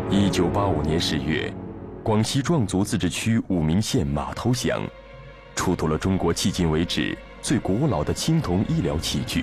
1985年10月，广西壮族自治区武鸣县码头乡出土了中国迄今为止最古老的青铜医疗器具。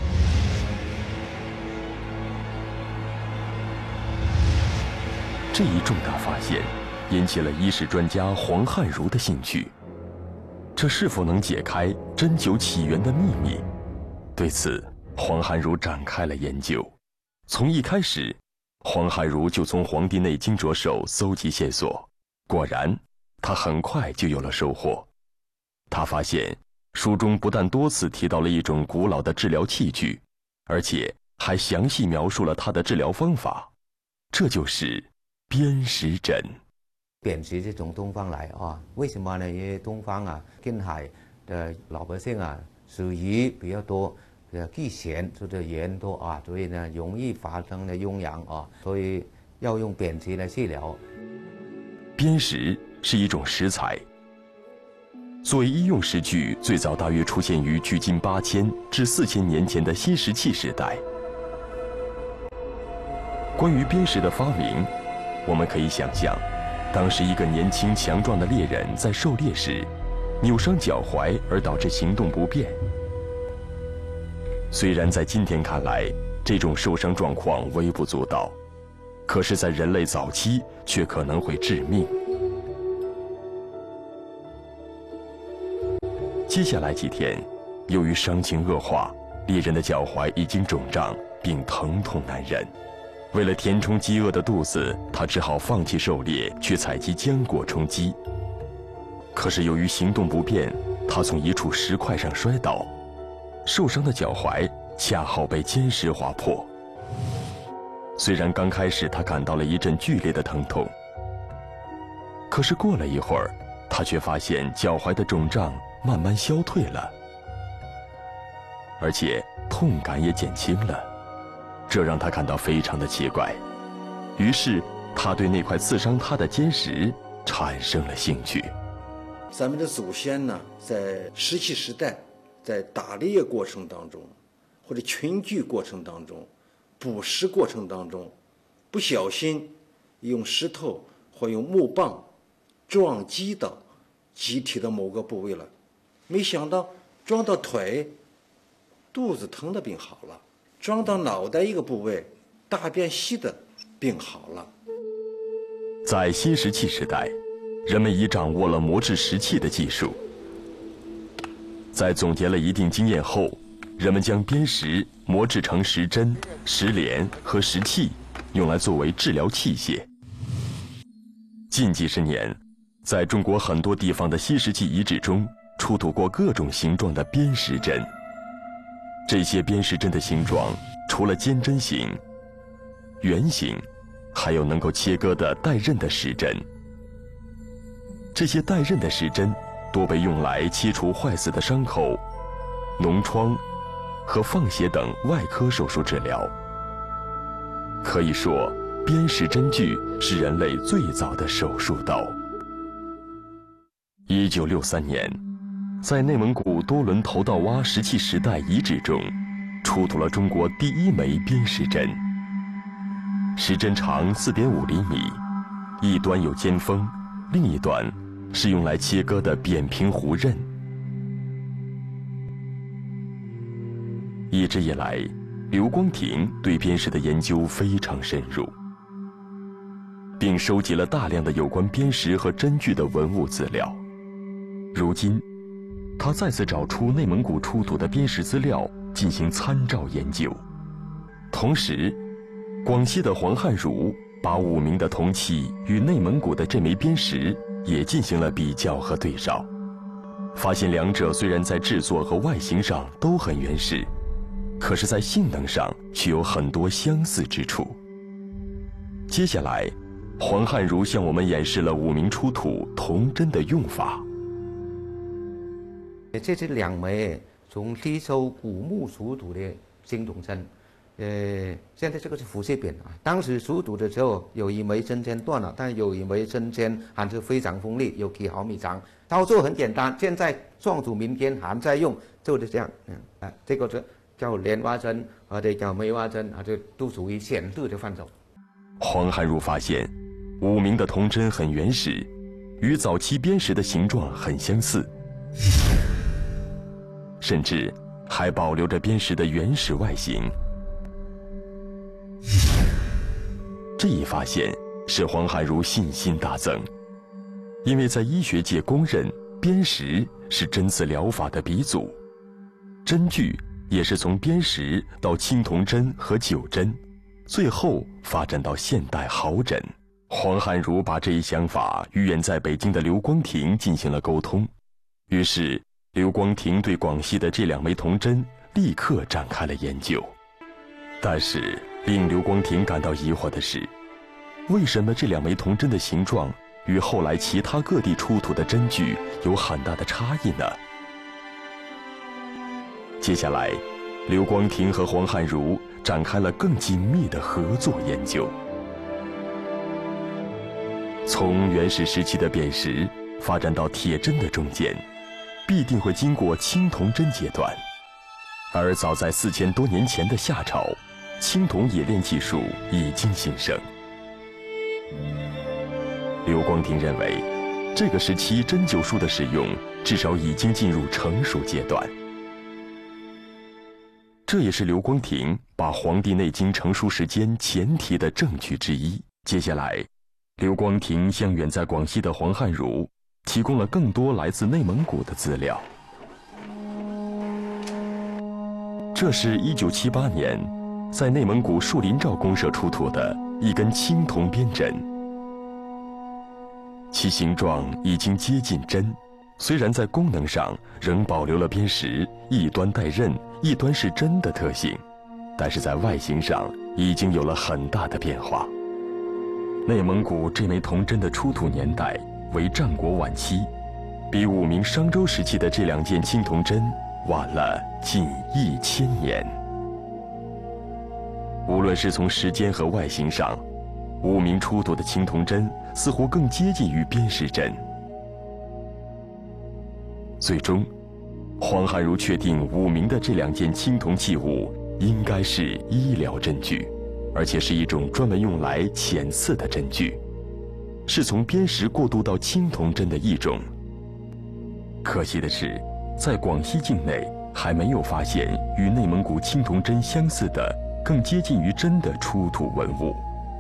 这一重大发现引起了医史专家黄汉儒的兴趣。这是否能解开针灸起源的秘密？对此，黄汉儒展开了研究。从一开始，黄汉儒就从《黄帝内经》着手搜集线索。果然，他很快就有了收获。他发现书中不但多次提到了一种古老的治疗器具，而且还详细描述了它的治疗方法，这就是砭石针。 砭石是从东方来啊，为什么呢？因为东方啊，近海的老百姓啊，属于比较多，忌咸，就是盐多啊，所以呢，容易发生的痈疡啊，所以要用砭石来治疗。 砭石是一种石材，作为医用石具，最早大约出现于距今8000至4000年前的新石器时代。关于砭石的发明，我们可以想象，当时一个年轻强壮的猎人在狩猎时，扭伤脚踝而导致行动不便。虽然在今天看来，这种受伤状况微不足道，可是在人类早期却可能会致命。接下来几天，由于伤情恶化，猎人的脚踝已经肿胀并疼痛难忍。为了填充饥饿的肚子，他只好放弃狩猎，去采集浆果充饥。可是由于行动不便，他从一处石块上摔倒，受伤的脚踝恰好被坚石划破。虽然刚开始他感到了一阵剧烈的疼痛，可是过了一会儿，他却发现脚踝的肿胀慢慢消退了，而且痛感也减轻了。这让他感到非常的奇怪，于是他对那块刺伤他的坚石产生了兴趣。 咱们的祖先呢，在石器时代，在打猎过程当中，或者群居过程当中，捕食过程当中，不小心用石头或用木棒撞击到机体的某个部位了，没想到撞到腿，肚子疼的病好了；撞到脑袋一个部位，大便稀的病好了。 在新石器时代，人们已掌握了磨制石器的技术。在总结了一定经验后，人们将砭石磨制成石针、石镰和石器，用来作为治疗器械。近几十年，在中国很多地方的新石器遗址中，出土过各种形状的砭石针。这些砭石针的形状，除了尖针形、圆形，还有能够切割的带刃的石针。这些带刃的石针多被用来切除坏死的伤口、脓疮和放血等外科手术治疗。可以说，砭石针具是人类最早的手术刀。1963年，在内蒙古多伦头道洼石器时代遗址中，出土了中国第一枚砭石针。石针长4.5厘米，一端有尖锋，另一端是用来切割的扁平弧刃。一直以来，刘光庭对砭石的研究非常深入，并收集了大量的有关砭石和针具的文物资料。如今，他再次找出内蒙古出土的砭石资料进行参照研究。同时，广西的黄汉儒把武鸣的铜器与内蒙古的这枚砭石也进行了比较和对照，发现两者虽然在制作和外形上都很原始，可是在性能上却有很多相似之处。接下来，黄汉儒向我们演示了武鸣出土铜针的用法。 这是2枚从西周古墓出土的青铜针，现在这个是复制品啊。当时出土的时候，有一枚针尖断了，但有一枚针尖还是非常锋利，有几毫米长。操作很简单，现在壮族民间还在用，就是这样。这个是叫莲花针或者叫梅花针，这都属于显示的范畴。 黄汉儒发现5名的铜针很原始，与早期砭石的形状很相似，甚至还保留着砭石的原始外形。这一发现使黄汉儒信心大增，因为在医学界公认砭石是针刺疗法的鼻祖，针具也是从砭石到青铜针和酒针，最后发展到现代毫针。黄汉儒把这一想法与远在北京的刘光庭进行了沟通，于是刘光庭对广西的这2枚铜针立刻展开了研究。但是令刘光庭感到疑惑的是，为什么这2枚铜针的形状与后来其他各地出土的针具有很大的差异呢？接下来，刘光庭和黄汉儒展开了更紧密的合作研究。从原始时期的砭石发展到铁针的中间，必定会经过青铜针阶段，而早在4000多年前的夏朝，青铜冶炼技术已经兴盛。刘光庭认为，这个时期针灸术的使用至少已经进入成熟阶段。这也是刘光庭把《黄帝内经》成书时间前提的证据之一。接下来，刘光庭向远在广西的黄汉儒提供了更多来自内蒙古的资料。这是1978年在内蒙古树林赵公社出土的一根青铜边针，其形状已经接近针，虽然在功能上仍保留了砭石一端带刃一端是针的特性，但是在外形上已经有了很大的变化。内蒙古这枚铜针的出土年代为战国晚期，比武明商周时期的这2件青铜针晚了近1000年。无论是从时间和外形上，武明出土的青铜针似乎更接近于砭石针。最终，黄汉儒确定武明的这2件青铜器物应该是医疗针具，而且是一种专门用来浅刺的针具，是从砭石过渡到青铜针的一种。可惜的是，在广西境内还没有发现与内蒙古青铜针相似的、更接近于针的出土文物。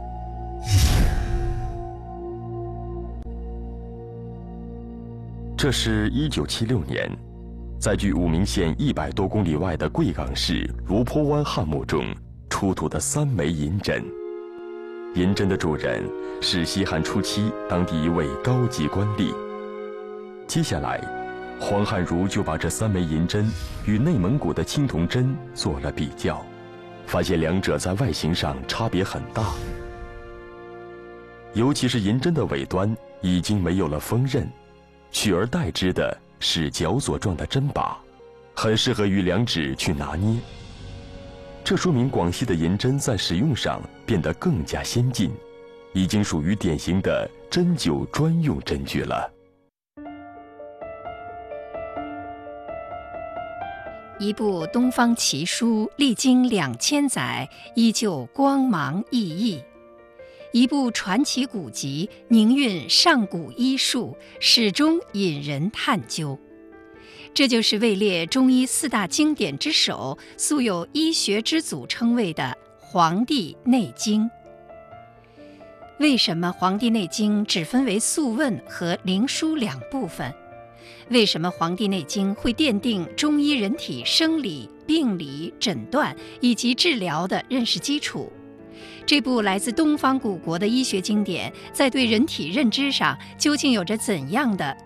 这是1976年，在距武明县100多公里外的贵港市卢坡湾汉墓中出土的3枚银针。银针的主人是西汉初期当地一位高级官吏。接下来，黄汉儒就把这3枚银针与内蒙古的青铜针做了比较，发现2者在外形上差别很大。尤其是银针的尾端已经没有了锋刃，取而代之的是绞索状的针把，很适合于2指去拿捏。这说明广西的银针在使用上变得更加先进，已经属于典型的针灸专用针具了。 一部东方奇书历经2000载，依旧光芒熠熠；一部传奇古籍凝韵上古医术，始终引人探究。这就是位列中医4大经典之首，素有医学之祖称谓的《黄帝内经》。为什么《黄帝内经》只分为《素问》和《灵枢》2部分？为什么《黄帝内经》会奠定中医人体生理、病理、诊断以及治疗的认识基础？这部来自东方古国的医学经典，在对人体认知上究竟有着怎样的